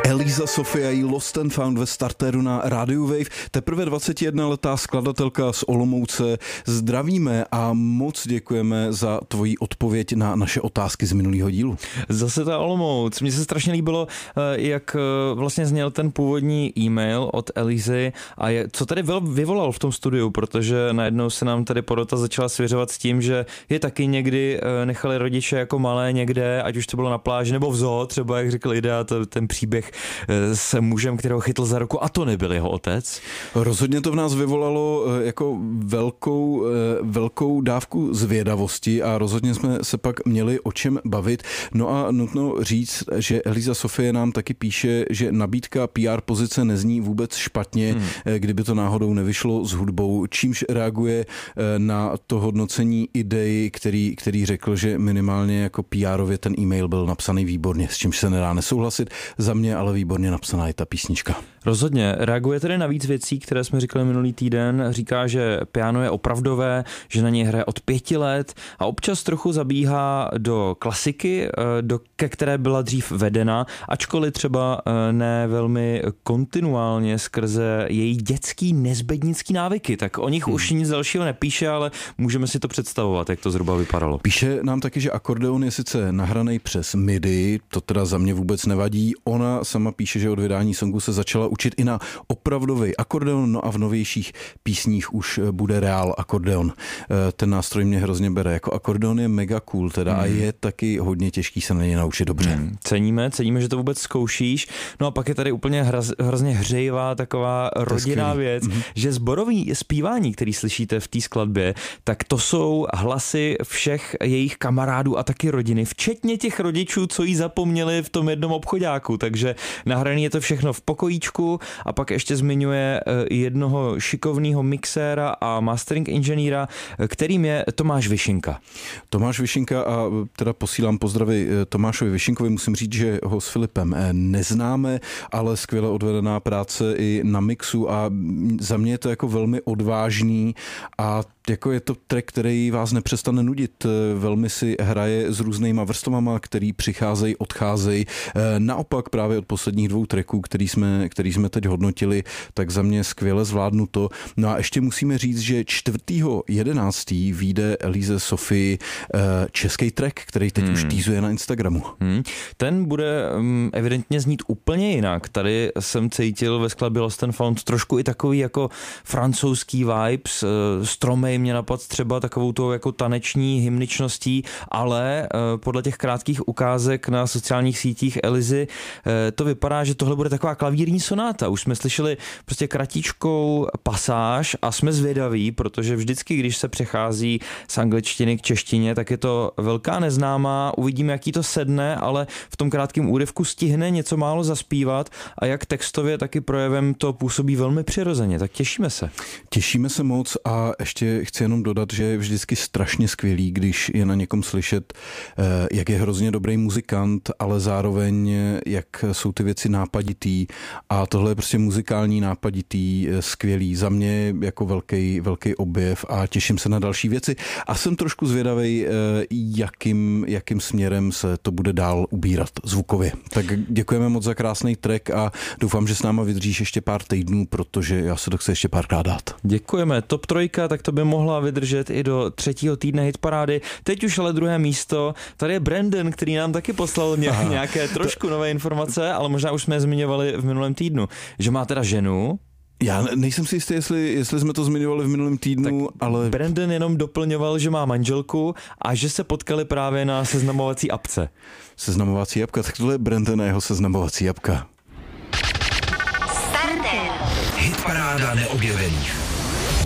Elisa Sofia jí Lost and Found ve startéru na Radio Wave. Teprve 21letá skladatelka z Olomouce. Zdravíme a moc děkujeme za tvoji odpověď na naše otázky z minulého dílu. Zase ta Olomouc. Mně se strašně líbilo, jak vlastně zněl ten původní e-mail od Elisy a co tady vyvolal v tom studiu, protože najednou se nám tady porota začala svěřovat s tím, že je taky někdy nechali rodiče jako malé někde, ať už to bylo na pláži nebo v zoo, třeba jak řekl Ida, ten příběh s mužem, kterého chytl za ruku a to nebyl jeho otec. Rozhodně to v nás vyvolalo jako velkou dávku zvědavosti a rozhodně jsme se pak měli o čem bavit. No a nutno říct, že Elisa Sofie nám taky píše, že nabídka PR pozice nezní vůbec špatně, kdyby to náhodou nevyšlo s hudbou, čímž reaguje na to hodnocení idei, který řekl, že minimálně jako PR-ově ten e-mail byl napsaný výborně, s čímž se nedá nesouhlasit. Za mě ale výborně napsaná je ta písnička. Rozhodně. Reaguje tedy na víc věcí, které jsme říkali minulý týden. Říká, že piano je opravdové, že na něj hraje od 5 let a občas trochu zabíhá do klasiky, ke které byla dřív vedena, ačkoliv třeba ne velmi kontinuálně skrze její dětský nezbednický návyky. Tak o nich už nic dalšího nepíše, ale můžeme si to představovat, jak to zhruba vypadalo. Píše nám taky, že akordeon je sice nahraný přes MIDI, to teda za mě vůbec nevadí. Ona sama píše, že od vydání songu se začala učit i na opravdový akordeon, no a v novějších písních už bude reál akordeon. Ten nástroj mě hrozně bere. Jako akordeon je mega cool teda a je taky hodně těžký se na něj naučit dobře. Ceníme, že to vůbec zkoušíš. No a pak je tady úplně hrozně hřejivá taková rodinná věc, že sborový zpívání, který slyšíte v té skladbě, tak to jsou hlasy všech jejich kamarádů a taky rodiny, včetně těch rodičů, co jí zapomněli v tom jednom obchoďáku. Takže nahraný je to všechno v pokojíčku a pak ještě zmiňuje jednoho šikovného mixéra a mastering inženýra, kterým je Tomáš Višinka. Tomáš Višinka a teda posílám pozdravy Tomášovi Višinkovi. Musím říct, že ho s Filipem neznáme, ale skvěle odvedená práce i na mixu a za mě je to jako velmi odvážný a jako je to track, který vás nepřestane nudit. Velmi si hraje s různýma vrstvama, který přicházejí, odcházejí. Naopak právě od posledních 2 tracků, který jsme teď hodnotili, tak za mě skvěle zvládnuto. No a ještě musíme říct, že 4.11. vyjde Elise Sofii český track, který teď už teasuje na Instagramu. Ten bude evidentně znít úplně jinak. Tady jsem cítil ve skladbě Lost and Found trošku i takový jako francouzský vibes, stromej mě napad třeba takovou tou jako taneční hymničností, ale podle těch krátkých ukázek na sociálních sítích Elisy to vypadá, že tohle bude taková klavírní sonáta. Už jsme slyšeli prostě kratičkou pasáž a jsme zvědaví, protože vždycky, když se přechází z angličtiny k češtině, tak je to velká neznámá, uvidíme, jaký to sedne, ale v tom krátkém úryvku stihne něco málo zaspívat a jak textově, tak i projevem to působí velmi přirozeně, tak těšíme se. Těšíme se moc a ještě chci jenom dodat, že je vždycky strašně skvělý, když je na někom slyšet, jak je hrozně dobrý muzikant, ale zároveň jak jsou ty věci nápaditý a tohle je prostě muzikální nápaditý, skvělý. Za mě jako velký objev a těším se na další věci a jsem trošku zvědavej, jakým směrem se to bude dál ubírat zvukově. Tak děkujeme moc za krásný track a doufám, že s náma vydržíš ještě pár týdnů, protože já se to chci ještě párkrát dát. Děkujeme. Top 3, tak to by mohla vydržet i do 3. týdne hitparády. Teď už ale 2. místo. Tady je Brandon, který nám taky poslal nějaké trošku nové informace, ale možná už jsme je zmiňovali v minulém týdnu, že má teda ženu. Já nejsem si jistý, jestli jsme to zmiňovali v minulém týdnu, ale... Brandon jenom doplňoval, že má manželku a že se potkali právě na seznamovací apce. Seznamovací apka, tak tohle je Brandon a jeho seznamovací apka. Hitparáda neobjevených.